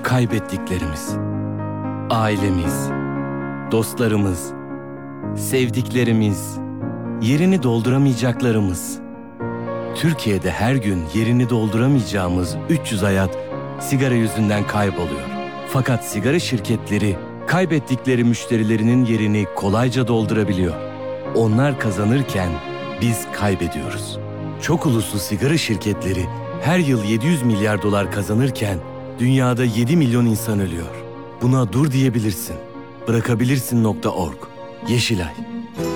kaybettiklerimiz, ailemiz, dostlarımız, sevdiklerimiz, yerini dolduramayacaklarımız. Türkiye'de her gün yerini dolduramayacağımız 300 hayat sigara yüzünden kayboluyor. Fakat sigara şirketleri kaybettikleri müşterilerinin yerini kolayca doldurabiliyor. Onlar kazanırken biz kaybediyoruz. Çok uluslu sigara şirketleri her yıl 700 milyar dolar kazanırken dünyada 7 milyon insan ölüyor. Buna dur diyebilirsin. Bırakabilirsin.org. Yeşilay.